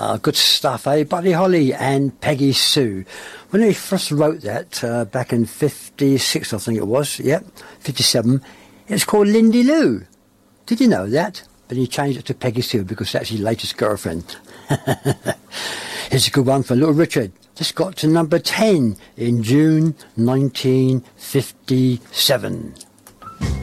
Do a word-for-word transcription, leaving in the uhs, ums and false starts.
Ah, good stuff, eh? Buddy Holly and Peggy Sue. When he first wrote that, uh, back in fifty-six, I think it was, yep, fifty-seven, it's called Lindy Lou. Did you know that? But he changed it to Peggy Sue because that's his latest girlfriend. Here's a good one for Little Richard. Just got to number ten in June nineteen fifty-seven.